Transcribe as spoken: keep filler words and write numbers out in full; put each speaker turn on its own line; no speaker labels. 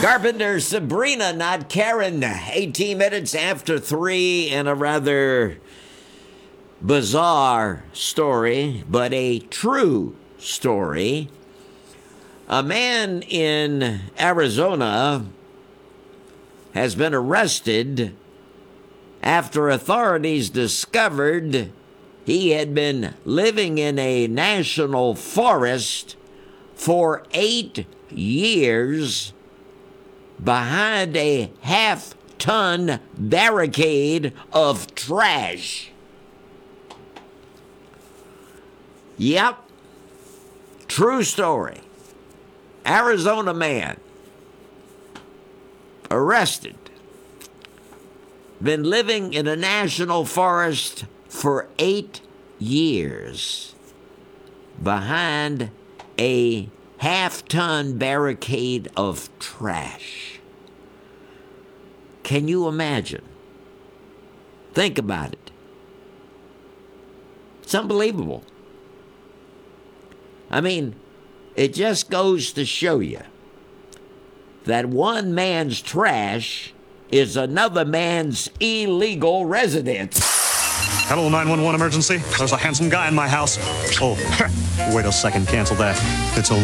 Carpenter Sabrina, not Karen. eighteen minutes after three, and a rather bizarre story, but a true story. A man in Arizona has been arrested after authorities discovered he had been living in a national forest for eight years behind a half-ton barricade of trash. Yep, true story. Arizona man arrested. Been living in a national forest for eight years behind a half-ton barricade of trash. Can you imagine? Think about it. It's unbelievable. I mean, it just goes to show you that one man's trash is another man's illegal residence.
Hello, nine one one emergency. There's a handsome guy in my house. Oh, wait a second, cancel that. It's a